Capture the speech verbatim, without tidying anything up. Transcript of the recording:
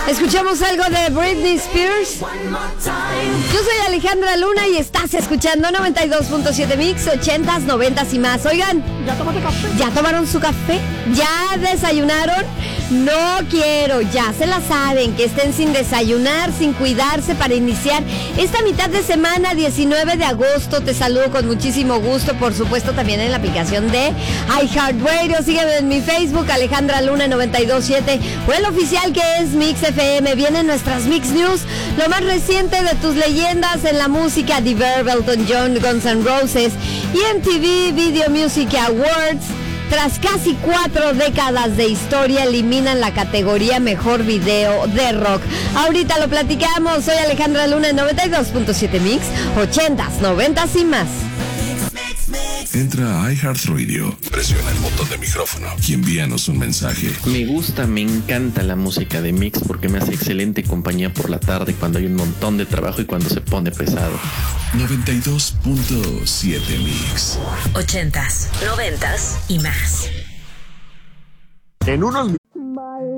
Escuchamos algo de Britney Spears. Yo soy Alejandra Luna y estás escuchando noventa y dos punto siete Mix, ochentas, noventas y más. Oigan, ¿ya tomaste café? ¿Ya tomaron su café? ¿Ya desayunaron? No quiero, ya se la saben, que estén sin desayunar, sin cuidarse para iniciar esta mitad de semana, diecinueve de agosto. Te saludo con muchísimo gusto, por supuesto también en la aplicación de iHeartRadio. Sígueme en mi Facebook, Alejandra Luna noventa y dos punto siete, o el oficial que es Mix F M. Vienen nuestras Mix News, lo más reciente de tus leyendas en la música: The Verve, Elton John, Guns N' Roses y M T V Video Music Awards. Tras casi cuatro décadas de historia, eliminan la categoría Mejor Video de Rock. Ahorita lo platicamos. Soy Alejandra Luna en noventa y dos punto siete Mix, ochentas, noventas y más. Entra a iHeartRadio, presiona el botón de micrófono y envíanos un mensaje. Me gusta, me encanta la música de Mix porque me hace excelente compañía por la tarde cuando hay un montón de trabajo y cuando se pone pesado. noventa y dos punto siete Mix. Ochentas, noventas y más. En unos